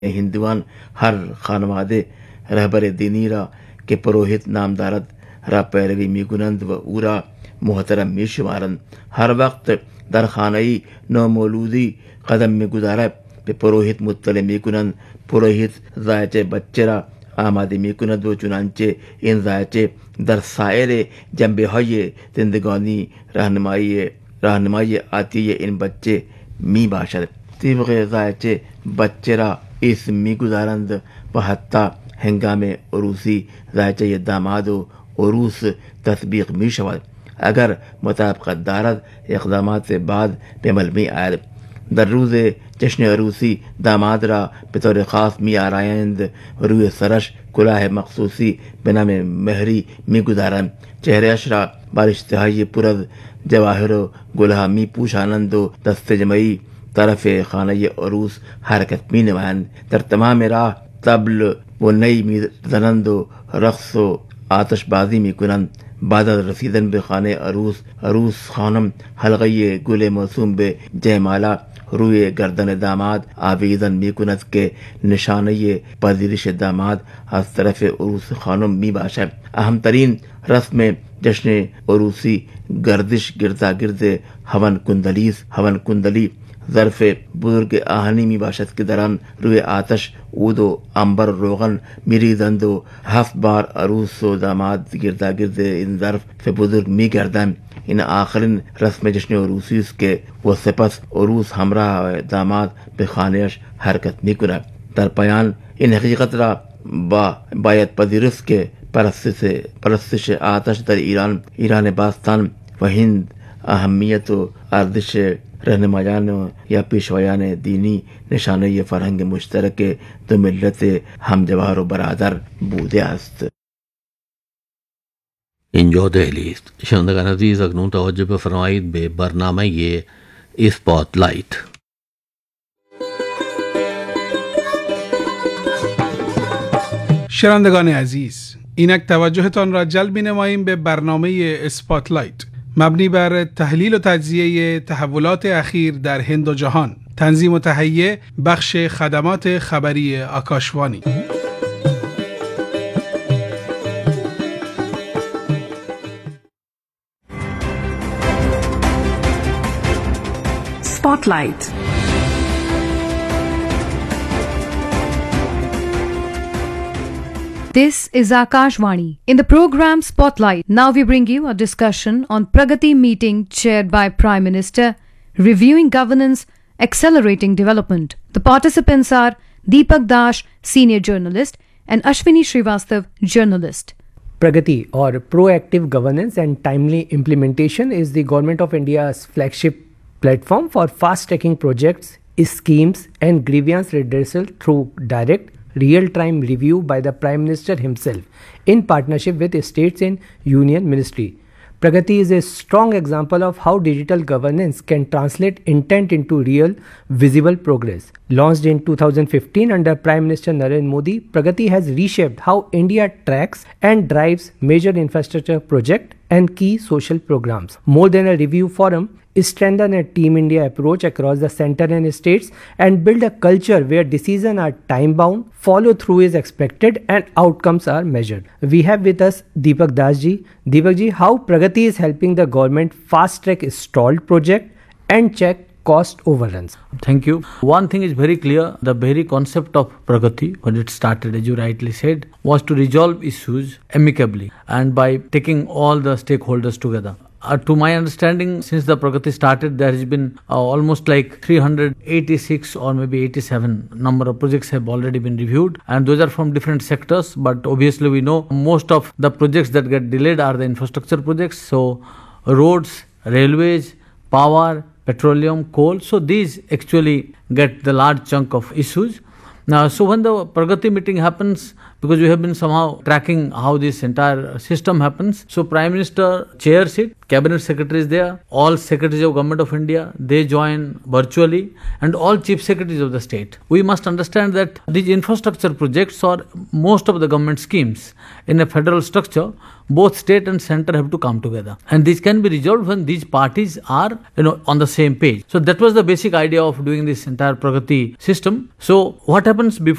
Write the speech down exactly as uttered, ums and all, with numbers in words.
हिंदुआन हर खानवादे रहबर दीनी रा के पुरोहित नामदारत रा पैरवी मीगुनंद व उरा मोहतरम मी शुमारन हर वक्त दर खानई नौ मौलूदी कदम में गुजारा पे पुरोहित मुत्तले मीकुनंद पुरोहित जायचे बच्चेरा आमादे मीकुनंद व चुनांचे इन जायचे दर सायरे जंबे हये जिंदगानी रहनुमाई रहनुमाई आती है इन बच्चे मी बाशर तीबगे जायचे बच्चेरा इस मी गुजारंद पहत्ता हंगामे उरूसी जायचे ये दामादो उरूस तस्बीक मी शवद अगर मुताबिकत दारद इक़दामात से बाद पेमल मी आयल दर रोज़े जश्न अरूसी दामाद रा बतौर ख़ास मी आरायंद रूए सरश कुलाह मखसूसी बिना में महरी मी गुजारन चेहरे अशरा बारिश तहाई पुरद जवाहरो गुलहा मी पूछ आनंदो दस्ते जमई तरफ खाना ये अरूस हरकत मी नमान दर तमाम राह तबल वो नई मी जनंदो रक्सो आतशबाजी मी कुनन बादल रसीदन बे खाने अरूस अरूस खानम हलगये गुले मौसूम बे जयमाला रुए गर्दन दामाद आवेदन मीकुनत के निशानिये पजीरिश दामाद हस तरफ उरूस खानम मी बाशा अहम तरीन रस्म जश्न उरूसी गर्दिश गिरदा गिरदे हवन कुंदलीस हवन कुंदली ज़र्फ़ बुजुर्ग आहनी मी बाशत के दौरान रुए आतश ऊदो अंबर रोगन मिरी दंदो हफ बार अरूसो दामाद गिरदा गिरदे इन ज़र्फ़ से बुजुर्ग मी गर्दन इन आखिरिन रस्म जश्न उरूसीस के वो सपस उरूस हमरा दामाद बेखानेश हरकत मी कुना तर पयान इन हकीकत रा बा बायत पदिरस के परस्तिश परस्तिश आतश दर ईरान ईरान बास्तान व हिंद अहमियत व अर्दिश रहनुमायान या पेशवायान दीनी निशान ये फरहंग मुश्तरक तो मिल्लत हम जवाहर व Baradar बूदे است اینجا دهلی است. شنوندگان عزیز اکنون توجه بفرمایید به برنامه اسپاتلایت. شنوندگان عزیز اینک توجهتان را جلب نماییم به برنامه اسپاتلایت مبنی بر تحلیل و تجزیه تحولات اخیر در هند و جهان. تنظیم و تهیه بخش خدمات خبری آکاشوانی. Spotlight. This is Akashvani. In the program Spotlight, now we bring you a discussion on Pragati meeting chaired by Prime Minister, reviewing governance, accelerating development. The participants are Deepak Dash, senior journalist, and Ashwini Srivastav, journalist. Pragati, or proactive governance and timely implementation, is the Government of India's flagship platform for fast-tracking projects, schemes and grievance redressal through direct, real-time review by the Prime Minister himself in partnership with states and union ministry. Pragati is a strong example of how digital governance can translate intent into real, visible progress. Launched in two thousand fifteen under Prime Minister Narendra Modi, Pragati has reshaped how India tracks and drives major infrastructure projects and key social programs. More than a review forum, strengthen a Team India approach across the centre and states and build a culture where decisions are time-bound, follow-through is expected and outcomes are measured. We have with us Deepak Das ji. Deepak ji, how Pragati is helping the government fast-track stalled project and check cost overruns? Thank you. One thing is very clear, the very concept of Pragati, when it started, as you rightly said, was to resolve issues amicably and by taking all the stakeholders together. Uh, to my understanding, since the Pragati started, there has been uh, almost like three hundred eighty-six or maybe eighty-seven number of projects have already been reviewed, and those are from different sectors. But obviously, we know most of the projects that get delayed are the infrastructure projects. So, roads, railways, power, petroleum, coal. So, these actually get the large chunk of issues. Now, so when the Pragati meeting happens, because we have been somehow tracking how this entire system happens. So Prime Minister chairs it, Cabinet Secretary is there, all Secretaries of Government of India, they join virtually, and all Chief Secretaries of the state. We must understand that these infrastructure projects or most of the government schemes in a federal structure, both state and center have to come together, and this can be resolved when these parties are, you know, on the same page. So that was the basic idea of doing this entire Pragati system. So what happens before